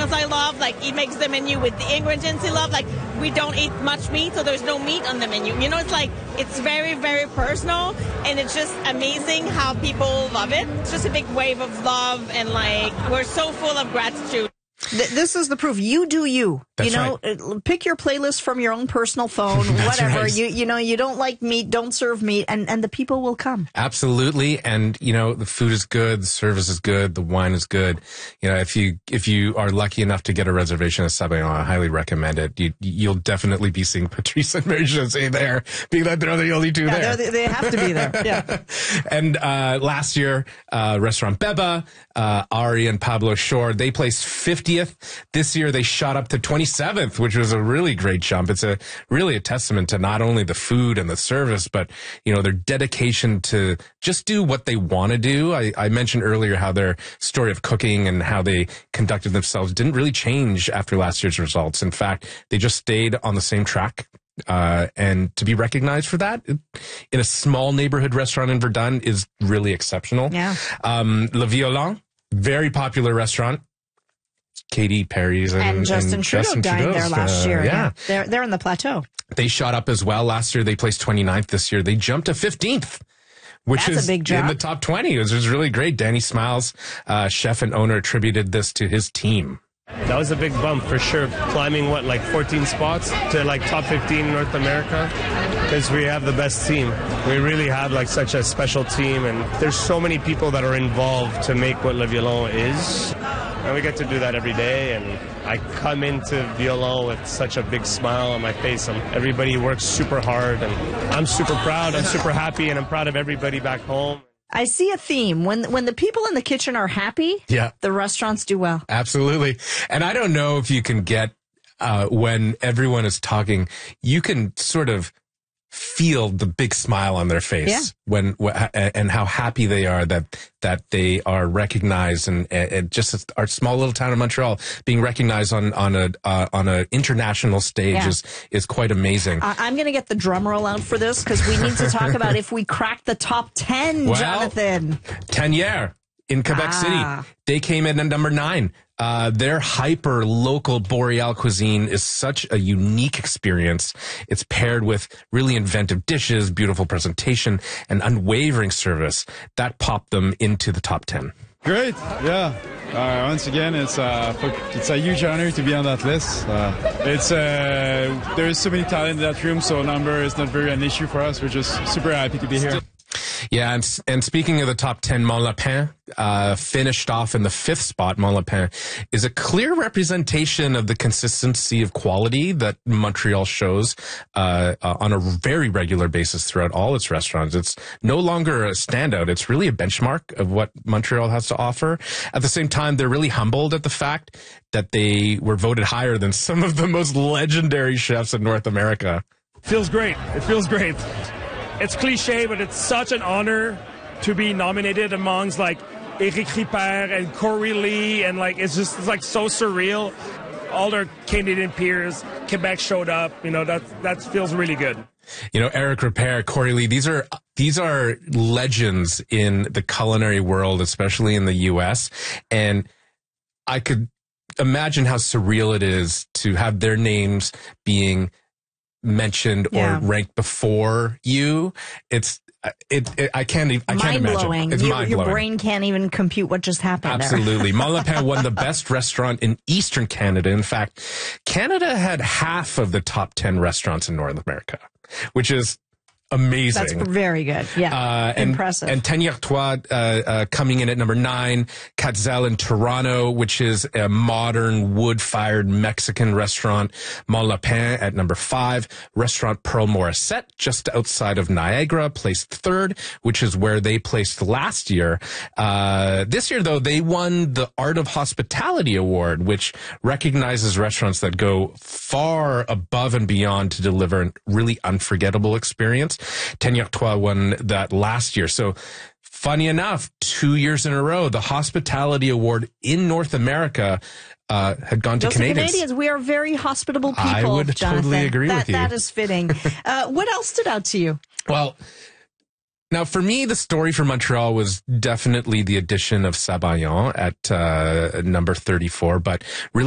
vegetables I love. Like, he makes the menu with the ingredients he loves. Like, we don't eat much meat, so there's no meat on the menu. You know, it's like, it's very, very personal, and it's just amazing how people love it. It's just a big wave of love, and like, we're so full of gratitude. This is the proof. You do you. That's right. Pick your playlist from your own personal phone, whatever. Right. You don't like meat, don't serve meat, and the people will come. Absolutely. And, the food is good, the service is good, the wine is good. If you are lucky enough to get a reservation at Sabayon, I highly recommend it. You'll definitely be seeing Patrice and Marie-Josée there, being that they're the only two there. They have to be there. Yeah. And last year, Restaurant Beba, Ari and Pablo Shore, they placed 50th. This year, they shot up to 27th, which was a really great jump. It's really a testament to not only the food and the service, but, their dedication to just do what they want to do. I mentioned earlier how their story of cooking and how they conducted themselves didn't really change after last year's results. In fact, they just stayed on the same track. And to be recognized for that in a small neighborhood restaurant in Verdun is really exceptional. Yeah. Le Violon, very popular restaurant. Katy Perry's and Justin Trudeau dined there last year. Yeah. They're in the plateau. They shot up as well. Last year they placed 29th. This year they jumped to 15th. Which That's is a big jump. In the top 20. It was really great. Danny Smiles, chef and owner, attributed this to his team. That was a big bump for sure. Climbing 14 spots to top 15 in North America, because we have the best team. We really have such a special team, and there's so many people that are involved to make what Le Violon is. And we get to do that every day, and I come into Violon with such a big smile on my face. Everybody works super hard, and I'm super proud, I'm super happy, and I'm proud of everybody back home. I see a theme. When the people in the kitchen are happy, the restaurants do well. Absolutely. And I don't know if you can get, when everyone is talking, you can sort of feel the big smile on their face and how happy they are that they are recognized, and just our small little town of Montreal being recognized on a international stage is quite amazing. I'm going to get the drum roll out for this, because we need to talk about if we crack the top 10, Jonathan. Tenière in Quebec City, they came in at number 9. Their hyper local boreal cuisine is such a unique experience. It's paired with really inventive dishes, beautiful presentation, and unwavering service that popped them into the top 10. Great, yeah. Once again, it's a huge honor to be on that list. There's so many talent in that room, so number is not very an issue for us. We're just super happy to be here. Yeah, and speaking of the top 10, Mont Lapin finished off in the 5th spot. Mont Lapin is a clear representation of the consistency of quality that Montreal shows on a very regular basis throughout all its restaurants. It's no longer a standout. It's really a benchmark of what Montreal has to offer. At the same time, they're really humbled at the fact that they were voted higher than some of the most legendary chefs in North America. Feels great. It feels great. It's cliche, but it's such an honor to be nominated amongst Eric Ripert and Corey Lee, and it's so surreal. All their Canadian peers, Quebec showed up. That feels really good. Eric Ripert, Corey Lee, these are legends in the culinary world, especially in the U.S. And I could imagine how surreal it is to have their names being mentioned or ranked before you. I can't imagine. It's mind-blowing. Your brain can't even compute what just happened. Absolutely. Mont Lapin won the best restaurant in Eastern Canada. In fact, Canada had half of the top 10 restaurants in North America, which is amazing. That's very good. Yeah. Impressive. And Tenière Trois coming in at number 9. Quetzal in Toronto, which is a modern wood-fired Mexican restaurant. Mont Lapin at number 5. Restaurant Pearl Morissette, just outside of Niagara, placed 3rd, which is where they placed last year. This year, though, they won the Art of Hospitality Award, which recognizes restaurants that go far above and beyond to deliver a really unforgettable experience. Tenière Trois won that last year. So funny enough, 2 years in a row, the Hospitality Award in North America had gone to Canadians. We are very hospitable people, I would Jonathan. totally agree with you. That is fitting. What else stood out to you? Well, now for me, the story for Montreal was definitely the addition of Sabayon at number 34, but really